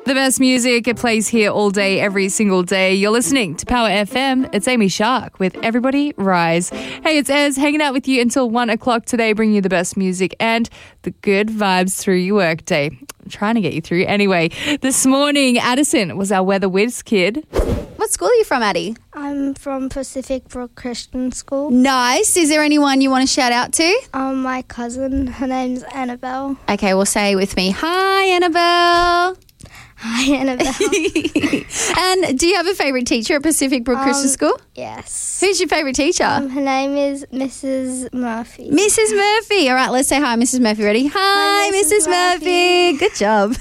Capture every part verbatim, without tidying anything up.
The best music, it plays here all day, every single day. You're listening to Power F M. It's Amy Shark with Everybody Rise. Hey, it's Ez hanging out with you until one o'clock today, bringing you the best music and the good vibes through your workday. I'm trying to get you through. Anyway, this morning, Addison was our weather whiz kid. What school are you from, Addie? I'm from Pacific Brook Christian School. Nice. Is there anyone you want to shout out to? Um, my cousin, her name's Annabelle. Okay, well, say with me. Hi, Annabelle. Hi, Annabelle. And do you have a favourite teacher at Pacific Brook um, Christian School? Yes. Who's your favourite teacher? Um, her name is Missus Murphy. Missus Murphy. All right, let's say hi, Missus Murphy. Ready? Hi, Hi Missus Missus Murphy. Murphy. Good job.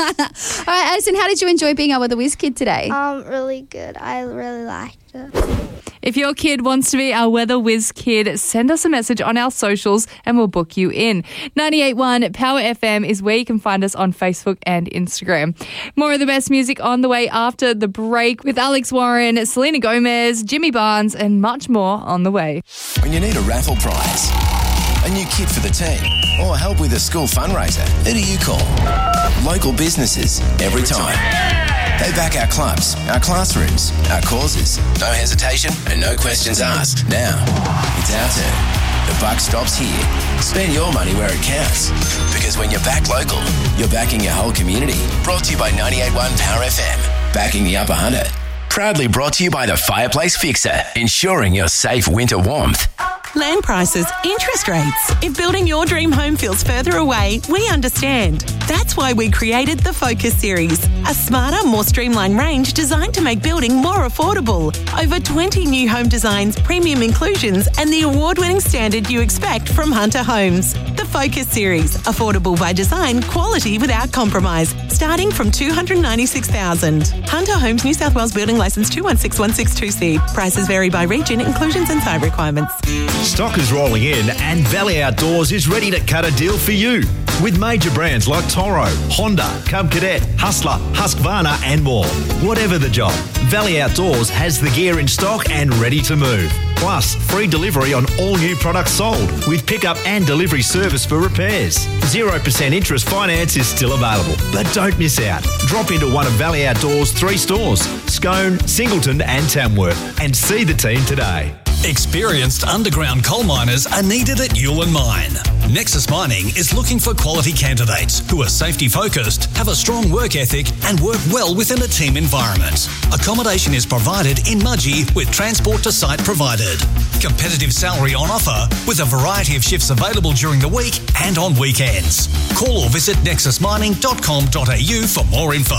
All right, Addison, how did you enjoy being our Weather Whiz kid today? Um, really good. I really liked it. If your kid wants to be our weather whiz kid, send us a message on our socials and we'll book you in. ninety-eight point one Power F M is where you can find us on Facebook and Instagram. More of the best music on the way after the break with Alex Warren, Selena Gomez, Jimmy Barnes and much more on the way. When you need a raffle prize, a new kit for the team, or help with a school fundraiser, who do you call? Local businesses, every time. They back our clubs, our classrooms, our causes. No hesitation and no questions asked. Now, it's our turn. The buck stops here. Spend your money where it counts. Because when you're back local, you're backing your whole community. Brought to you by ninety-eight point one Power F M. Backing the Upper Hunter. Proudly brought to you by the Fireplace Fixer. Ensuring your safe winter warmth. Land prices, interest rates. If building your dream home feels further away, we understand. That's why we created the Focus Series, a smarter, more streamlined range designed to make building more affordable. Over twenty new home designs, premium inclusions, and the award-winning standard you expect from Hunter Homes. The Focus Series, affordable by design, quality without compromise, starting from two hundred ninety-six thousand dollars. Hunter Homes, New South Wales Building Licence two one six one six two C. Prices vary by region, inclusions and site requirements. Stock is rolling in and Valley Outdoors is ready to cut a deal for you. With major brands like Toro, Honda, Cub Cadet, Hustler, Husqvarna and more. Whatever the job, Valley Outdoors has the gear in stock and ready to move. Plus, free delivery on all new products sold with pickup and delivery service for repairs. zero percent interest finance is still available. But don't miss out. Drop into one of Valley Outdoors' three stores, Scone, Singleton and Tamworth, and see the team today. Experienced underground coal miners are needed at Yulin Mine. Nexus Mining is looking for quality candidates who are safety focused, have a strong work ethic and work well within a team environment. Accommodation is provided in Mudgee with transport to site provided. Competitive salary on offer with a variety of shifts available during the week and on weekends. Call or visit nexus mining dot com dot a u for more info.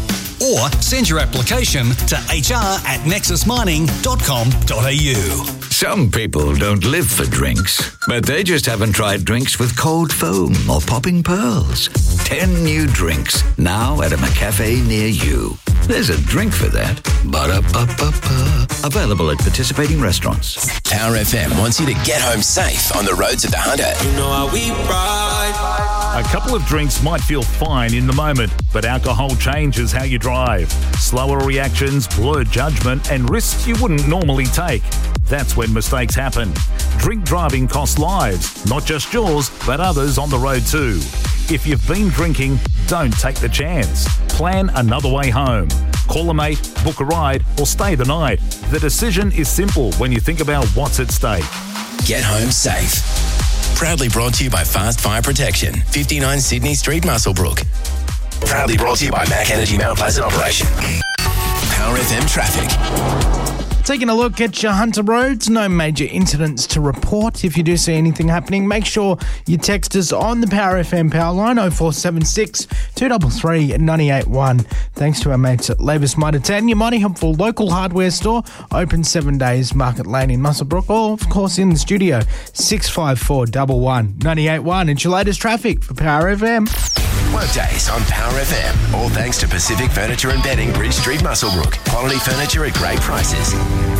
Or send your application to h r at nexus mining dot com dot a u. Some people don't live for drinks, but they just haven't tried drinks with cold foam or popping pearls. Ten new drinks, now at a McCafe near you. There's a drink for that. Ba-da-ba-ba-ba. Available at participating restaurants. Power F M wants you to get home safe on the road to the Hunter. You know how we ride. A couple of drinks might feel fine in the moment, but alcohol changes how you drive. Slower reactions, blurred judgment, and risks you wouldn't normally take. That's when mistakes happen. Drink driving costs lives, not just yours, but others on the road too. If you've been drinking, don't take the chance. Plan another way home. Call a mate, book a ride, or stay the night. The decision is simple when you think about what's at stake. Get home safe. Proudly brought to you by Fast Fire Protection, fifty-nine Sydney Street, Muswellbrook. Proudly brought to you by Mac Energy Mount Pleasant Operation. Power F M traffic. Taking a look at your Hunter roads, no major incidents to report. If you do see anything happening, make sure you text us on the Power F M power line oh four seven six, two three three, nine eight one. Thanks to our mates at Labus Mitre ten, your mighty helpful local hardware store, open seven days, Market Lane in Muswellbrook, or of course in the studio, six five four one one, nine eight one. It's your latest traffic for Power F M. Workdays on Power F M. All thanks to Pacific Furniture and Bedding, Bridge Street, Muswellbrook. Quality furniture at great prices.